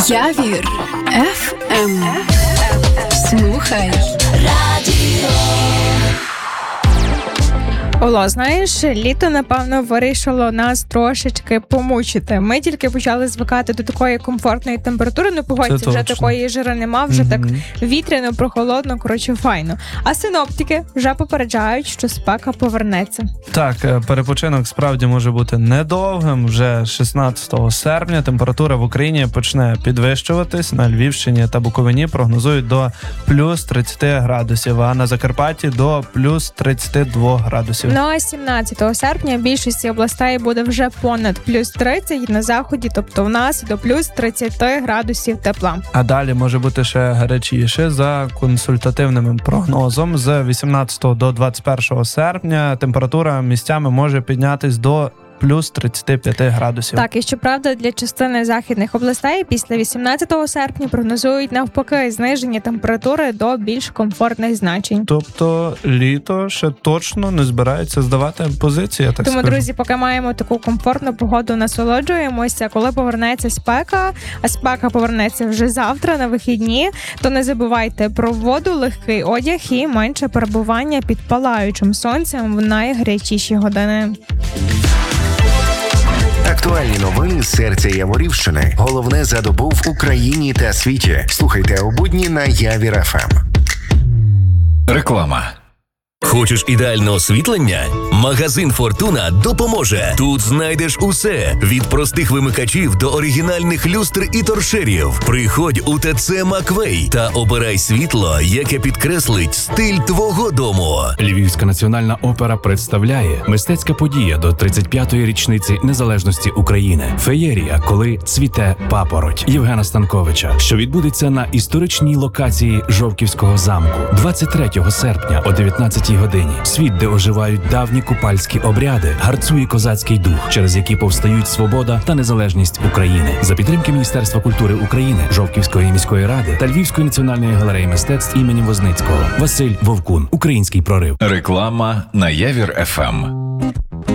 Явір ФМ. Слухай радіо. Оло, знаєш, літо, напевно, вирішило нас трошечки помучити. Ми тільки почали звикати до такої комфортної температури, ну погодься, вже такої жири нема, вже так вітряно, прохолодно, коротше, файно. А синоптики вже попереджають, що спека повернеться. Так, перепочинок справді може бути недовгим. Вже 16 серпня температура в Україні почне підвищуватись. На Львівщині та Буковині прогнозують до плюс 30 градусів, а на Закарпатті до плюс 32 градусів. Ну а 17 серпня в більшості областей буде вже понад плюс 30, на заході, тобто в нас до плюс 30 градусів тепла. А далі може бути ще гарячіше. За консультативним прогнозом, з 18 до 21 серпня температура місцями може піднятись до плюс 35 градусів. Так, і щоправда, для частини західних областей після 18 серпня прогнозують навпаки зниження температури до більш комфортних значень. Тобто літо ще точно не збирається здавати позиції, я так Тому, скажу. друзі, поки маємо таку комфортну погоду, насолоджуємося. Коли повернеться спека, а спека повернеться вже завтра на вихідні, то не забувайте про воду, легкий одяг і менше перебування під палаючим сонцем в найгарячіші години. Актуальні новини з серця Яворівщини. Головне за добу в Україні та світі. Слухайте у будні на Явір ФМ. Реклама. Хочеш ідеальне освітлення? Магазин «Фортуна» допоможе. Тут знайдеш усе. Від простих вимикачів до оригінальних люстр і торшерів. Приходь у ТЦ «Маквей» та обирай світло, яке підкреслить стиль твого дому. Львівська національна опера представляє мистецька подія до 35-ї річниці незалежності України. Феєрія, коли цвіте папороть Євгена Станковича, що відбудеться на історичній локації Жовківського замку 23 серпня о 19 годині. Світ, де оживають давні купальські обряди, гарцує козацький дух, через які повстають свобода та незалежність України. За підтримки Міністерства культури України, Жовківської міської ради та Львівської національної галереї мистецтв імені Возницького. Василь Вовкун. Український прорив. Реклама на Явір ФМ.